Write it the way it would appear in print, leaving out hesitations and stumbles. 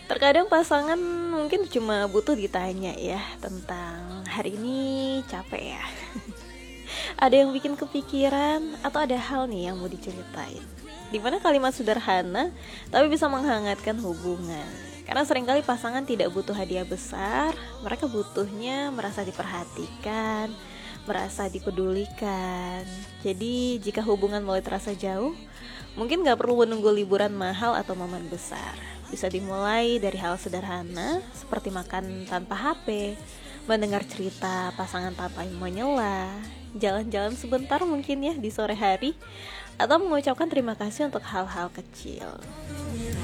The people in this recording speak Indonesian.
Terkadang pasangan mungkin cuma butuh ditanya ya tentang hari ini capek ya. Ada yang bikin kepikiran atau ada hal nih yang mau diceritain. Dimana kalimat sederhana tapi bisa menghangatkan hubungan. Karena seringkali pasangan tidak butuh hadiah besar, mereka butuhnya merasa diperhatikan, merasa dipedulikan. Jadi jika hubungan mulai terasa jauh, mungkin gak perlu menunggu liburan mahal atau momen besar. Bisa dimulai dari hal sederhana seperti makan tanpa HP, mendengar cerita pasangan tanpa menyela, jalan-jalan sebentar mungkin ya di sore hari, atau mengucapkan terima kasih untuk hal-hal kecil.